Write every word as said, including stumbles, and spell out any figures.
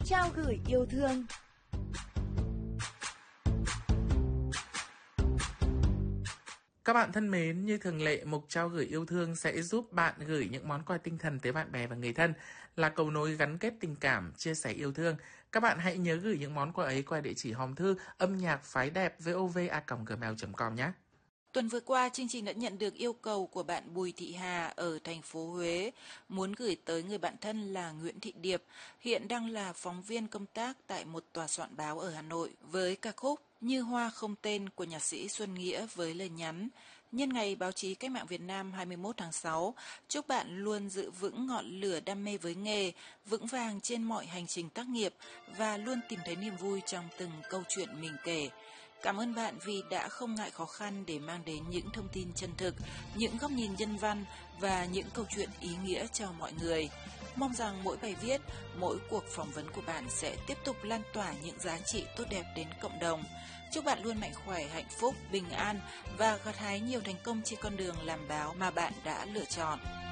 trao gửi yêu thương. Các bạn thân mến, như thường lệ, mục trao gửi yêu thương sẽ giúp bạn gửi những món quà tinh thần tới bạn bè và người thân, là cầu nối gắn kết tình cảm, chia sẻ yêu thương. Các bạn hãy nhớ gửi những món quà ấy qua địa chỉ hòm thư âm nhạc phái đẹp vov a còng gmail chấm com nhé. Tuần vừa qua, chương trình đã nhận được yêu cầu của bạn Bùi Thị Hà ở thành phố Huế, muốn gửi tới người bạn thân là Nguyễn Thị Điệp, hiện đang là phóng viên công tác tại một tòa soạn báo ở Hà Nội, với ca khúc Như Hoa Không Tên của nhạc sĩ Xuân Nghĩa với lời nhắn: nhân ngày báo chí cách mạng Việt Nam hai mươi mốt tháng sáu, chúc bạn luôn giữ vững ngọn lửa đam mê với nghề, vững vàng trên mọi hành trình tác nghiệp và luôn tìm thấy niềm vui trong từng câu chuyện mình kể. Cảm ơn bạn vì đã không ngại khó khăn để mang đến những thông tin chân thực, những góc nhìn nhân văn và những câu chuyện ý nghĩa cho mọi người. Mong rằng mỗi bài viết, mỗi cuộc phỏng vấn của bạn sẽ tiếp tục lan tỏa những giá trị tốt đẹp đến cộng đồng. Chúc bạn luôn mạnh khỏe, hạnh phúc, bình an và gặt hái nhiều thành công trên con đường làm báo mà bạn đã lựa chọn.